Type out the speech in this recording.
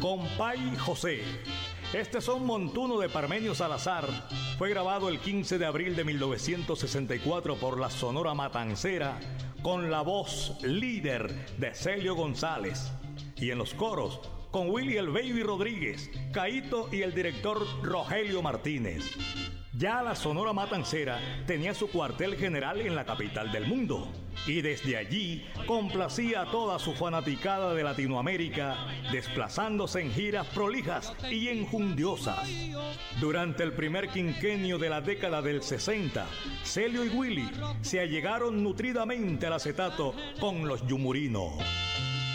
Compay José. Este son montuno de Parmenio Salazar. Fue grabado el 15 de abril de 1964 por la Sonora Matancera con la voz líder de Celio González. Y en los coros con Willy el Baby Rodríguez, Caíto y el director Rogelio Martínez. Ya la Sonora Matancera tenía su cuartel general en la capital del mundo y desde allí complacía a toda su fanaticada de Latinoamérica, desplazándose en giras prolijas y enjundiosas. Durante el primer quinquenio de la década del 60, Celio y Willy se allegaron nutridamente al acetato con los Yumurinos.